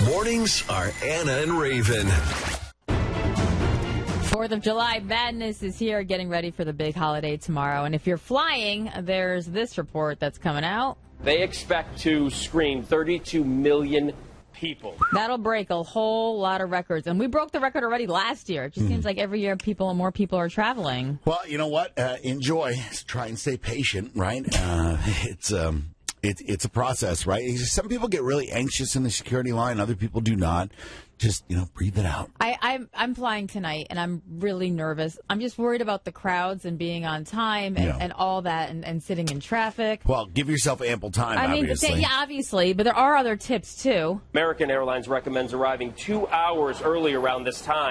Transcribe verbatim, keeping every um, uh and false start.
Mornings are Anna and Raven. fourth of July madness is here, getting ready for the big holiday tomorrow. And if you're flying, there's this report that's coming out. They expect to screen thirty-two million people. That'll break a whole lot of records. And we broke the record already last year. It just mm. seems like every year people and more people are traveling. Well, you know what? Uh, enjoy. Try and stay patient, right? Uh, it's... um. It, it's a process, right? Some people get really anxious in the security line. Other people do not. Just, you know, breathe it out. I, I'm, I'm flying tonight, and I'm really nervous. I'm just worried about the crowds and being on time and, yeah. and all that and, and sitting in traffic. Well, give yourself ample time, I mean, obviously. The, yeah, obviously, but there are other tips, too. American Airlines recommends arriving two hours early around this time.